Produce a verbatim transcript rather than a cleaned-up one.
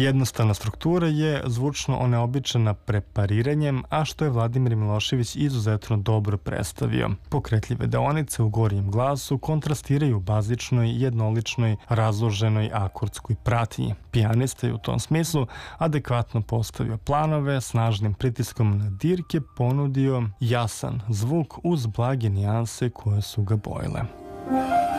Jednostavna struktura je zvučno oneobičena prepariranjem, a što je Vladimir Milošević izuzetno dobro predstavio. Pokretljive deonice u gornjem glasu kontrastiraju bazičnoj, jednoličnoj, razloženoj akordskoj pratnji. Pijanista je u tom smislu adekvatno postavio planove, snažnim pritiskom na dirke ponudio jasan zvuk uz blage nijanse koje su ga bojile.